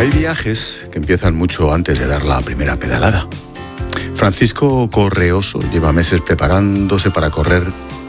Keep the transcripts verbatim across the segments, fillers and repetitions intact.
Hay viajes que empiezan mucho antes de dar la primera pedalada. Francisco Correoso lleva meses preparándose para correr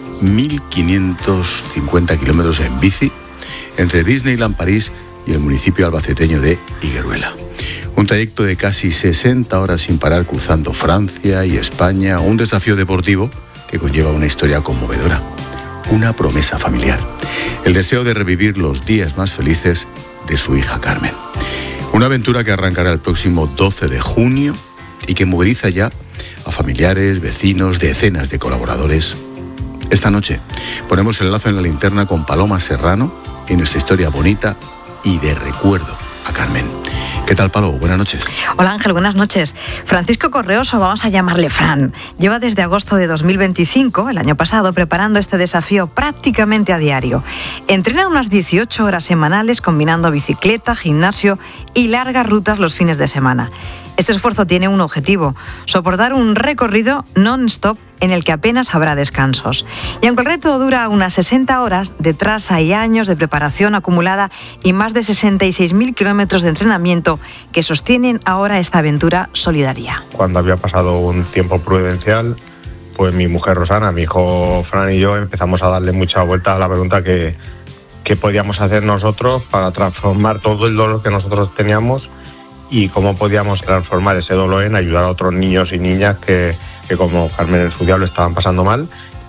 mil quinientos cincuenta kilómetros en bici entre Disneyland París y el municipio albaceteño de Higueruela. Un trayecto de casi sesenta horas sin parar cruzando Francia y España, un desafío deportivo que conlleva una historia conmovedora, una promesa familiar, el deseo de revivir los días más felices de su hija Carmen. Una aventura que arrancará el próximo doce de junio y que moviliza ya a familiares, vecinos, decenas de colaboradores. Esta noche ponemos el lazo en la linterna con Paloma Serrano y nuestra historia bonita y de recuerdo a Carmen. ¿Qué tal, Palo? Buenas noches. Hola, Ángel, buenas noches. Francisco Correoso, vamos a llamarle Fran, lleva desde agosto de dos mil veinticinco, el año pasado, preparando este desafío prácticamente a diario. Entrena unas dieciocho horas semanales combinando bicicleta, gimnasio y largas rutas los fines de semana. Este esfuerzo tiene un objetivo: soportar un recorrido non-stop en el que apenas habrá descansos. Y aunque el reto dura unas sesenta horas, detrás hay años de preparación acumulada y más de sesenta y seis mil kilómetros de entrenamiento que sostienen ahora esta aventura solidaria. Cuando había pasado un tiempo prudencial, pues mi mujer Rosana, mi hijo Fran y yo empezamos a darle mucha vuelta a la pregunta que, que podíamos hacer nosotros para transformar todo el dolor que nosotros teníamos y cómo podíamos transformar ese dolor en ayudar a otros niños y niñas que, que como Carmen en su día lo estaban pasando mal.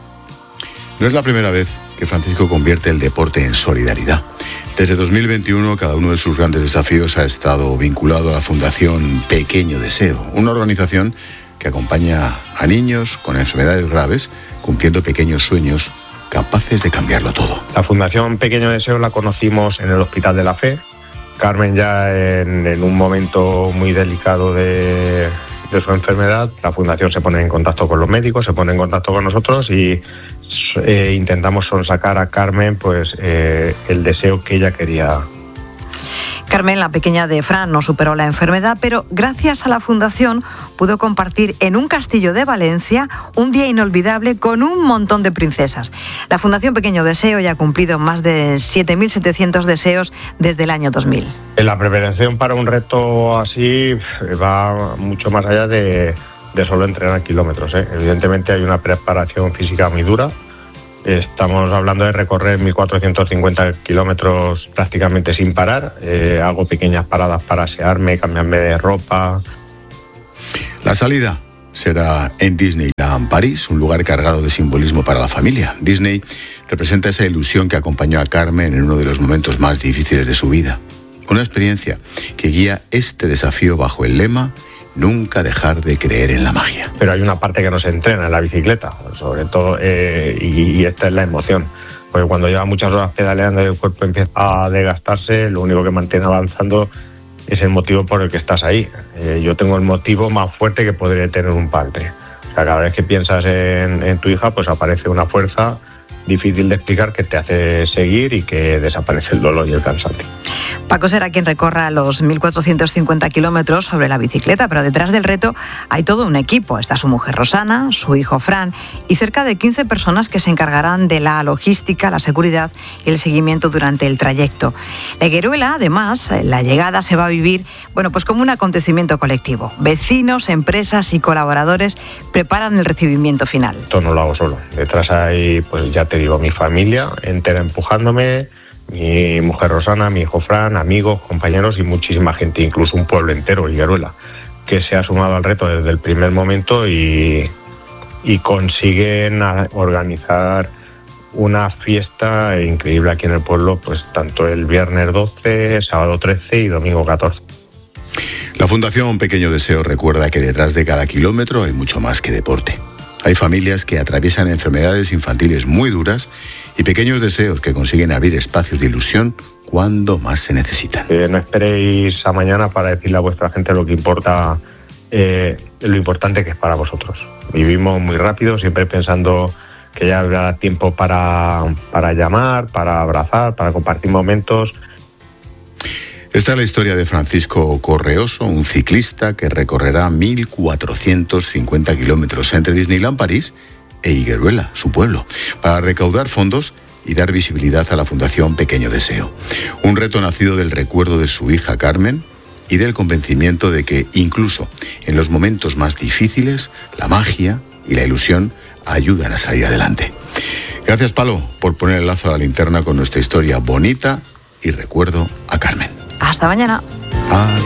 No es la primera vez que Francisco convierte el deporte en solidaridad. Desde dos mil veintiuno, cada uno de sus grandes desafíos ha estado vinculado a la Fundación Pequeño Deseo, una organización que acompaña a niños con enfermedades graves, cumpliendo pequeños sueños capaces de cambiarlo todo. La Fundación Pequeño Deseo la conocimos en el Hospital de la Fe. Carmen ya en, en un momento muy delicado de, de su enfermedad, la Fundación se pone en contacto con los médicos, se pone en contacto con nosotros y eh, intentamos sonsacar a Carmen pues eh, el deseo que ella quería. Carmen, la pequeña de Fran, no superó la enfermedad, pero gracias a la Fundación pudo compartir en un castillo de Valencia un día inolvidable con un montón de princesas. La Fundación Pequeño Deseo ya ha cumplido más de siete mil setecientos deseos desde el año dos mil. La preparación para un reto así va mucho más allá de, de solo entrenar kilómetros, ¿eh? Evidentemente hay una preparación física muy dura. Estamos hablando de recorrer mil cuatrocientos cincuenta kilómetros prácticamente sin parar. Eh, hago pequeñas paradas para asearme, cambiarme de ropa. La salida será en Disneyland París, un lugar cargado de simbolismo para la familia. Disney representa esa ilusión que acompañó a Carmen en uno de los momentos más difíciles de su vida. Una experiencia que guía este desafío bajo el lema nunca dejar de creer en la magia. Pero hay una parte que no se entrena en la bicicleta, sobre todo, eh, y, y esta es la emoción. Porque cuando lleva muchas horas pedaleando y el cuerpo empieza a desgastarse, lo único que mantiene avanzando es el motivo por el que estás ahí. Eh, yo tengo el motivo más fuerte que podría tener un padre. O sea, cada vez que piensas en, en tu hija, pues aparece una fuerza difícil de explicar que te hace seguir y que desaparece el dolor y el cansancio. Paco será quien recorra los mil cuatrocientos cincuenta kilómetros sobre la bicicleta, pero detrás del reto hay todo un equipo. Está su mujer Rosana, su hijo Fran y cerca de quince personas que se encargarán de la logística, la seguridad y el seguimiento durante el trayecto. La Higueruela, además, la llegada se va a vivir, bueno, pues como un acontecimiento colectivo. Vecinos, empresas y colaboradores preparan el recibimiento final. Esto no lo hago solo. Detrás hay, pues ya te digo, mi familia entera empujándome, mi mujer Rosana, mi hijo Fran, amigos, compañeros y muchísima gente, incluso un pueblo entero, Higueruela, que se ha sumado al reto desde el primer momento y, y consiguen organizar una fiesta increíble aquí en el pueblo, pues tanto el viernes doce, sábado trece y domingo catorce. La Fundación Pequeño Deseo recuerda que detrás de cada kilómetro hay mucho más que deporte. Hay familias que atraviesan enfermedades infantiles muy duras y pequeños deseos que consiguen abrir espacios de ilusión cuando más se necesitan. Eh, no esperéis a mañana para decirle a vuestra gente lo que importa, eh, lo importante que es para vosotros. Vivimos muy rápido, siempre pensando que ya habrá tiempo para, para llamar, para abrazar, para compartir momentos. Esta es la historia de Francisco Correoso, un ciclista que recorrerá mil cuatrocientos cincuenta kilómetros entre Disneyland París e Higueruela, su pueblo, para recaudar fondos y dar visibilidad a la Fundación Pequeño Deseo. Un reto nacido del recuerdo de su hija Carmen, y del convencimiento de que incluso en los momentos más difíciles, la magia y la ilusión ayudan a salir adelante. Gracias, Palo, por poner el lazo a la linterna con nuestra historia bonita y recuerdo a Carmen. Hasta mañana. Adiós.